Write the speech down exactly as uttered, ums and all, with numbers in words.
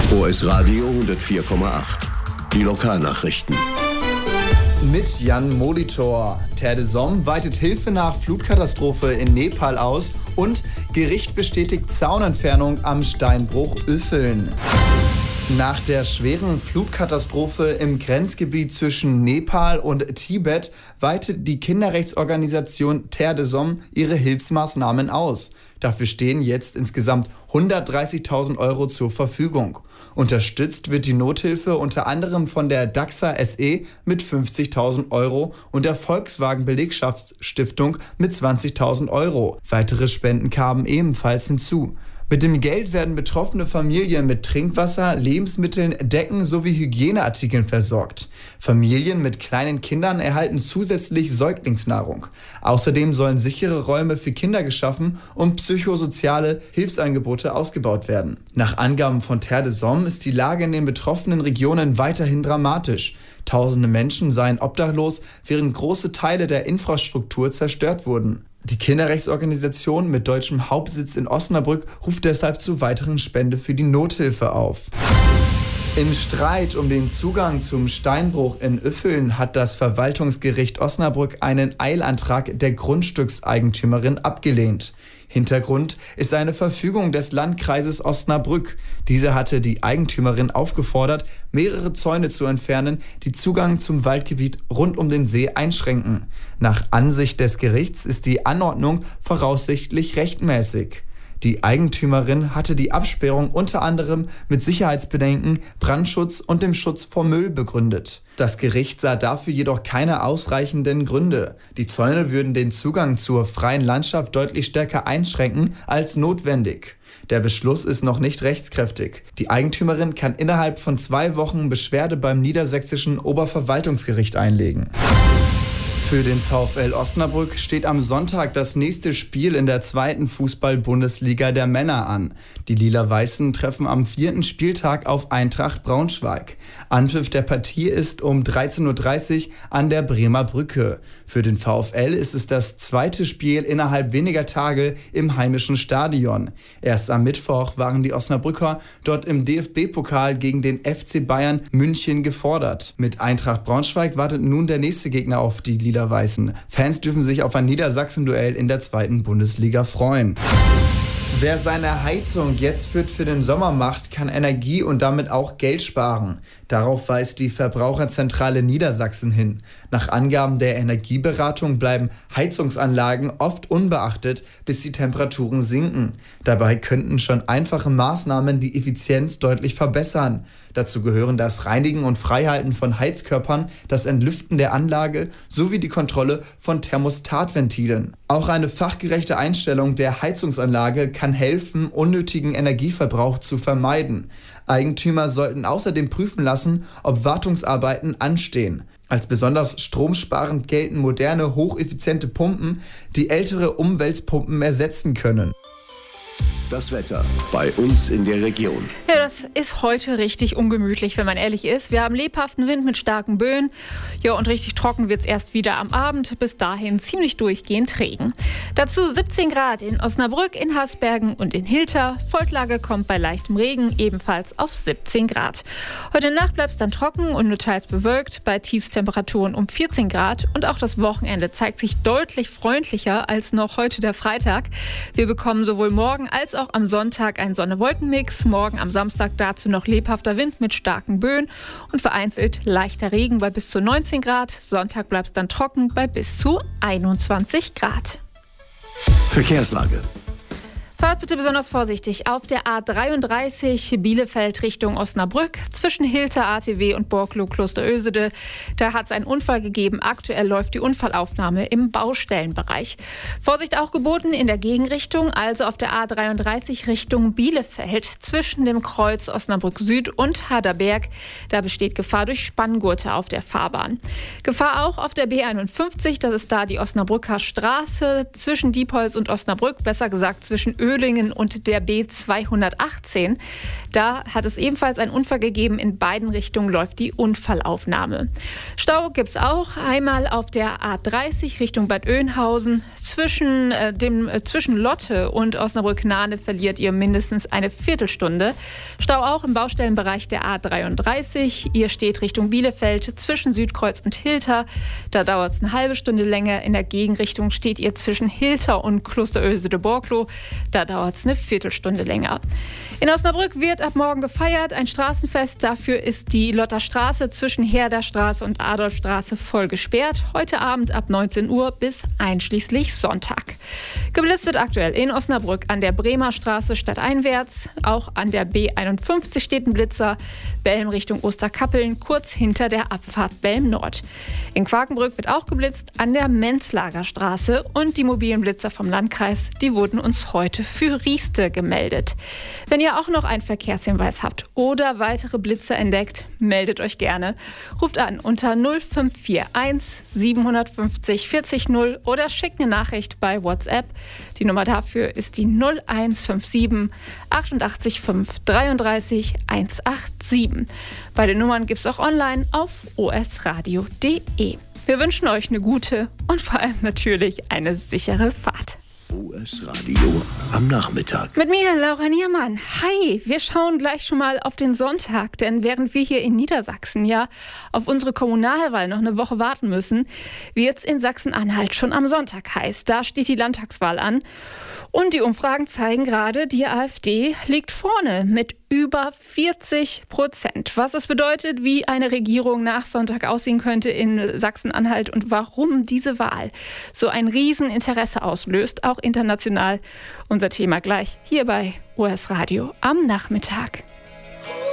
O S Radio hundertvier Komma acht. Die Lokalnachrichten. Mit Jan Molitor. Terre des Hommes weitet Hilfe nach Flutkatastrophe in Nepal aus und Gericht bestätigt Zaunentfernung am Steinbruch Uffeln. Nach der schweren Flutkatastrophe im Grenzgebiet zwischen Nepal und Tibet weitet die Kinderrechtsorganisation Terre des Hommes ihre Hilfsmaßnahmen aus. Dafür stehen jetzt insgesamt hundertdreißigtausend Euro zur Verfügung. Unterstützt wird die Nothilfe unter anderem von der Daxa S E mit fünfzigtausend Euro und der Volkswagen Belegschaftsstiftung mit zwanzigtausend Euro. Weitere Spenden kamen ebenfalls hinzu. Mit dem Geld werden betroffene Familien mit Trinkwasser, Lebensmitteln, Decken sowie Hygieneartikeln versorgt. Familien mit kleinen Kindern erhalten zusätzlich Säuglingsnahrung. Außerdem sollen sichere Räume für Kinder geschaffen und psychosoziale Hilfsangebote ausgebaut werden. Nach Angaben von Terre des Hommes ist die Lage in den betroffenen Regionen weiterhin dramatisch. Tausende Menschen seien obdachlos, während große Teile der Infrastruktur zerstört wurden. Die Kinderrechtsorganisation mit deutschem Hauptsitz in Osnabrück ruft deshalb zu weiteren Spende für die Nothilfe auf. Im Streit um den Zugang zum Steinbruch in Uffeln hat das Verwaltungsgericht Osnabrück einen Eilantrag der Grundstückseigentümerin abgelehnt. Hintergrund ist eine Verfügung des Landkreises Osnabrück. Diese hatte die Eigentümerin aufgefordert, mehrere Zäune zu entfernen, die Zugang zum Waldgebiet rund um den See einschränken. Nach Ansicht des Gerichts ist die Anordnung voraussichtlich rechtmäßig. Die Eigentümerin hatte die Absperrung unter anderem mit Sicherheitsbedenken, Brandschutz und dem Schutz vor Müll begründet. Das Gericht sah dafür jedoch keine ausreichenden Gründe. Die Zäune würden den Zugang zur freien Landschaft deutlich stärker einschränken als notwendig. Der Beschluss ist noch nicht rechtskräftig. Die Eigentümerin kann innerhalb von zwei Wochen Beschwerde beim Niedersächsischen Oberverwaltungsgericht einlegen. Für den VfL Osnabrück steht am Sonntag das nächste Spiel in der zweiten Fußball-Bundesliga der Männer an. Die Lila-Weißen treffen am vierten Spieltag auf Eintracht Braunschweig. Anpfiff der Partie ist um dreizehn Uhr dreißig an der Bremer Brücke. Für den VfL ist es das zweite Spiel innerhalb weniger Tage im heimischen Stadion. Erst am Mittwoch waren die Osnabrücker dort im D F B-Pokal gegen den F C Bayern München gefordert. Mit Eintracht Braunschweig wartet nun der nächste Gegner auf die Lila-Weißen. Fans dürfen sich auf ein Niedersachsen-Duell in der zweiten Bundesliga freuen. Wer seine Heizung jetzt fit für den Sommer macht, kann Energie und damit auch Geld sparen. Darauf weist die Verbraucherzentrale Niedersachsen hin. Nach Angaben der Energieberatung bleiben Heizungsanlagen oft unbeachtet, bis die Temperaturen sinken. Dabei könnten schon einfache Maßnahmen die Effizienz deutlich verbessern. Dazu gehören das Reinigen und Freihalten von Heizkörpern, das Entlüften der Anlage sowie die Kontrolle von Thermostatventilen. Auch eine fachgerechte Einstellung der Heizungsanlage kann helfen, unnötigen Energieverbrauch zu vermeiden. Eigentümer sollten außerdem prüfen lassen, ob Wartungsarbeiten anstehen. Als besonders stromsparend gelten moderne, hocheffiziente Pumpen, die ältere Umweltpumpen ersetzen können. Das Wetter bei uns in der Region. Ja, das ist heute richtig ungemütlich, wenn man ehrlich ist. Wir haben lebhaften Wind mit starken Böen. Ja, und richtig trocken wird es erst wieder am Abend. Bis dahin ziemlich durchgehend Regen. Dazu siebzehn Grad in Osnabrück, in Hasbergen und in Hilter. Volklage kommt bei leichtem Regen ebenfalls auf siebzehn Grad. Heute Nacht bleibt es dann trocken und nur teils bewölkt bei Tiefstemperaturen um vierzehn Grad. Und auch das Wochenende zeigt sich deutlich freundlicher als noch heute der Freitag. Wir bekommen sowohl morgen als auch am Sonntag einen Sonne-Wolken-Mix. Morgen am Samstag dazu noch lebhafter Wind mit starken Böen und vereinzelt leichter Regen bei bis zu neunzehn Grad. Sonntag bleibt es dann trocken bei bis zu einundzwanzig Grad. Verkehrslage. Fahrt bitte besonders vorsichtig auf der A dreiunddreißig Bielefeld Richtung Osnabrück zwischen Hilter A T W und Borklow Klosterösede. Da hat es einen Unfall gegeben. Aktuell läuft die Unfallaufnahme im Baustellenbereich. Vorsicht auch geboten in der Gegenrichtung, also auf der A dreiunddreißig Richtung Bielefeld zwischen dem Kreuz Osnabrück Süd und Haderberg. Da besteht Gefahr durch Spanngurte auf der Fahrbahn. Gefahr auch auf der B einundfünfzig, das ist da die Osnabrücker Straße zwischen Diepholz und Osnabrück, besser gesagt zwischen Ö Oehlingen und der B zweihundertachtzehn. Da hat es ebenfalls einen Unfall gegeben. In beiden Richtungen läuft die Unfallaufnahme. Stau gibt es auch. Einmal auf der A dreißig Richtung Bad Oeynhausen. Zwischen, äh, dem, äh, zwischen Lotte und Osnabrück-Nahe verliert ihr mindestens eine Viertelstunde. Stau auch im Baustellenbereich der A dreiunddreißig. Ihr steht Richtung Bielefeld zwischen Südkreuz und Hilter. Da dauert es eine halbe Stunde länger. In der Gegenrichtung steht ihr zwischen Hilter und Klosteröse-de-Borklo. Da dauert es eine Viertelstunde länger. In Osnabrück wird ab morgen gefeiert. Ein Straßenfest. Dafür ist die Lotter Straße zwischen Herderstraße und Adolfstraße voll gesperrt. Heute Abend ab neunzehn Uhr bis einschließlich Sonntag. Geblitzt wird aktuell in Osnabrück an der Bremer Straße stadteinwärts. Auch an der B einundfünfzig steht ein Blitzer. Belm Richtung Osterkappeln, kurz hinter der Abfahrt Belm Nord. In Quakenbrück wird auch geblitzt an der Menzlager Straße. Und die mobilen Blitzer vom Landkreis, die wurden uns heute für Rieste gemeldet. Wenn ihr auch noch einen Verkehrshinweis habt oder weitere Blitzer entdeckt, meldet euch gerne. Ruft an unter null fünf vier eins sieben fünf null vierzig null oder schickt eine Nachricht bei WhatsApp. Die Nummer dafür ist die null eins fünf sieben achtundachtzig fünf dreiunddreißig hundertsiebenundachtzig. Beide Nummern gibt es auch online auf o s radio punkt d e. Wir wünschen euch eine gute und vor allem natürlich eine sichere Fahrt. O S Radio am Nachmittag. Mit mir, Laura Niermann. Hi, wir schauen gleich schon mal auf den Sonntag, denn während wir hier in Niedersachsen ja auf unsere Kommunalwahl noch eine Woche warten müssen, wird es in Sachsen-Anhalt schon am Sonntag heiß. Da steht die Landtagswahl an. Und die Umfragen zeigen gerade, die AfD liegt vorne mit über vierzig Prozent. Was es bedeutet, wie eine Regierung nach Sonntag aussehen könnte in Sachsen-Anhalt und warum diese Wahl so ein Rieseninteresse auslöst, auch international. Unser Thema gleich hier bei O S Radio am Nachmittag.